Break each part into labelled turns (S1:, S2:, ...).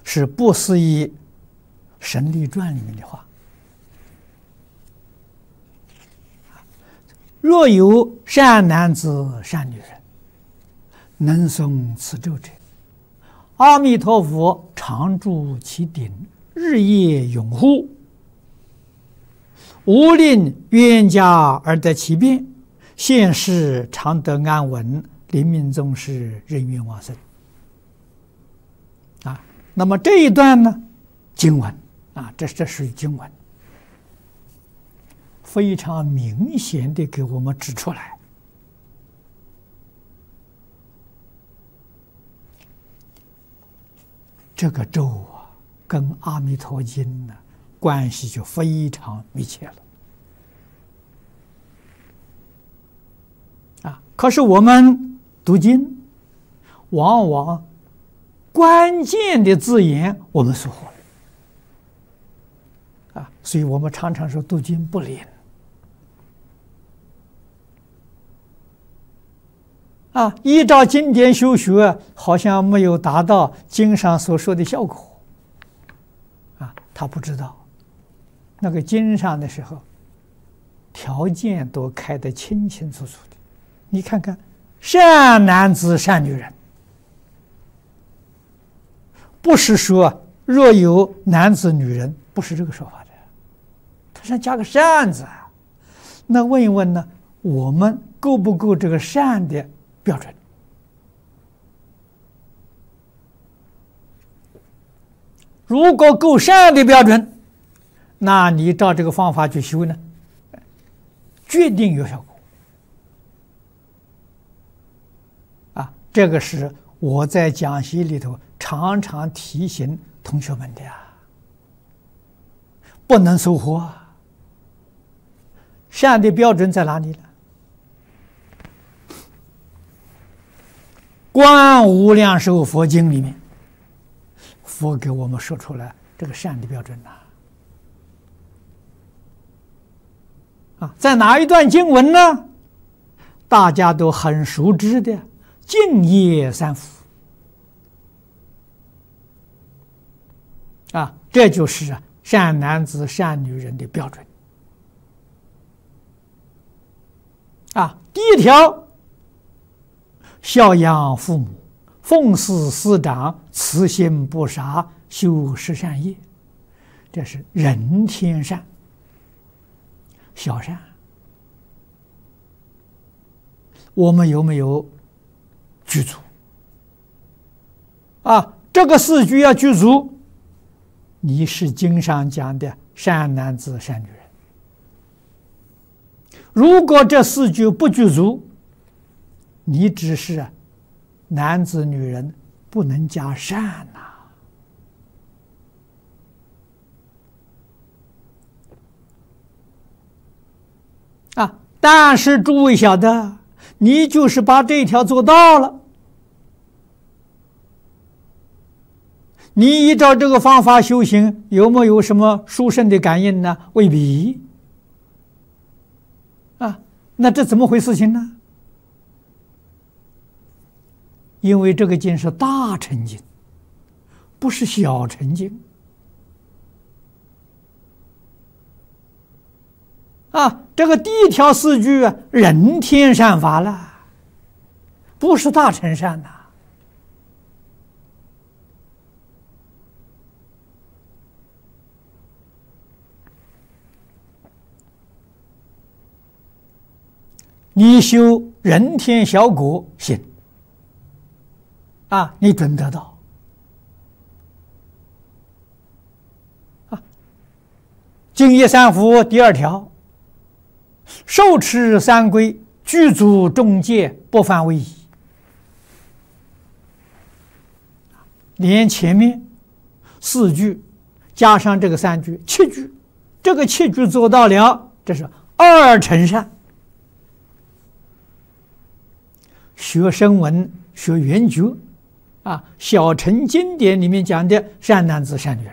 S1: 是不思议神力传里面的话。若有善男子、善女人，能诵此咒者，阿弥陀佛常住其顶，日夜拥护，无令冤家而得其便，现世常得安稳，临命终时人愿往生。那么这一段呢，经文这属于经文，非常明显的给我们指出来，这个咒跟阿弥陀经呢关系就非常密切了。可是我们读经，往往关键的字眼我们疏忽了，所以我们常常说读经不灵。依照经典修学，好像没有达到经上所说的效果。他不知道，那个经上的时候，条件都开得清清楚楚的。你看看，善男子、善女人，不是说若有男子、女人，不是这个说法的，他上加个善字。那问一问呢，我们够不够这个善的标准？如果够善的标准，那你照这个方法去修呢，决定有效果。这个是我在讲习里头常常提醒同学们的不能疏忽善的标准在哪里呢？观无量寿佛经里面，佛给我们说出来这个善的标准在哪一段经文呢？大家都很熟知的净业三福这就是善男子、善女人的标准第一条，孝养父母，奉事师长，慈心不杀，修十善业，这是人天善、小善。我们有没有具足这个四句要具足，你是经上讲的善男子、善女人。如果这四句不具足，你只是男子、女人，不能加善但是诸位晓得，你就是把这一条做到了，你依照这个方法修行，有没有什么殊胜的感应呢？未必那这怎么回事情呢？因为这个经是大乘经，不是小乘经这个第一条四句人天善法了，不是大乘善你修人天小果行你准得到净业三福第二条，受持三规，具足众戒，不犯违仪。连前面四句加上这个三句，七句，这个七句做到了，这是二乘善。学声闻，学圆觉小乘经典里面讲的善男子、善女人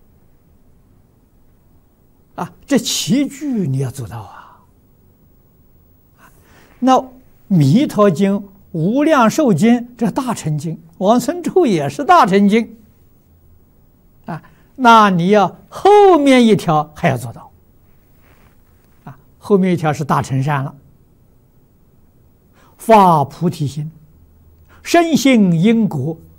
S1: 这七句你要做到那弥陀经、无量寿经这大乘经，往生咒也是大乘经那你要后面一条还要做到啊。后面一条是大乘善了，发菩提心，深信因果，